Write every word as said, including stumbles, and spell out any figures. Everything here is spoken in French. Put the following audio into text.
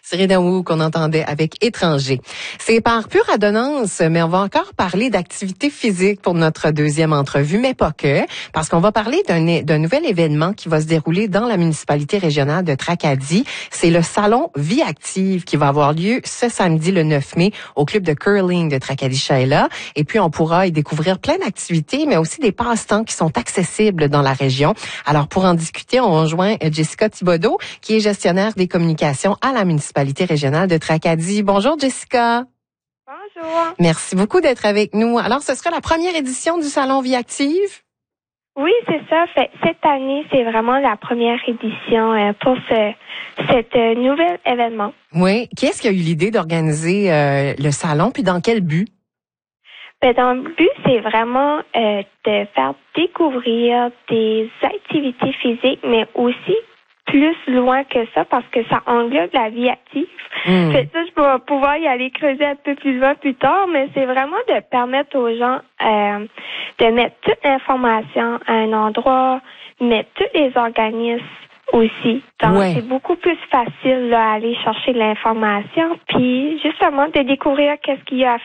Cyril Daou qu'on entendait avec Étranger. C'est par pure adonnance, mais on va encore parler d'activité physique pour notre deuxième entrevue, mais pas que, parce qu'on va parler d'un, d'un nouvel événement qui va se dérouler dans la municipalité régionale de Tracadie. C'est le Salon Vie Active qui va avoir lieu ce samedi le neuf mai au club de curling de Tracadie-Shaila. Et puis, on pourra y découvrir plein d'activités, mais aussi des passe-temps qui sont accessibles dans la région. Alors, pour en discuter, on rejoint Jessica Thibodeau, qui est gestionnaire des communications à la municipalité régionale de Tracadie. Bonjour, Jessica. Bonjour. Merci beaucoup d'être avec nous. Alors, ce sera la première édition du Salon Vie Active? Oui, c'est ça. Fait, cette année, c'est vraiment la première édition euh, pour ce cet euh, nouvel événement. Oui. Qui est-ce qui a eu l'idée d'organiser euh, le salon, puis dans quel but? Ben, dans le but, c'est vraiment euh, de faire découvrir des activités physiques, mais aussi plus loin que ça, parce que ça englobe la vie active. Mmh. Fait ça, je vais pouvoir y aller creuser un peu plus loin plus tard, mais c'est vraiment de permettre aux gens euh, de mettre toute l'information à un endroit, mettre tous les organismes aussi. Donc, ouais. c'est beaucoup plus facile là, à aller chercher l'information, puis justement de découvrir qu'est-ce qu'il y a à